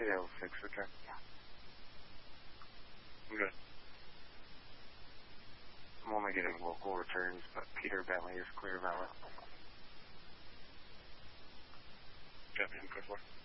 L6, okay. Yeah. Good. I'm only getting local returns, but Peter Bentley is clear valid. Captain, code 4.